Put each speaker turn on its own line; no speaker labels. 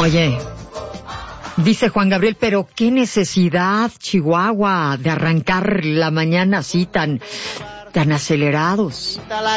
Oye, dice Juan Gabriel, pero qué necesidad, Chihuahua, de arrancar la mañana así tan acelerados.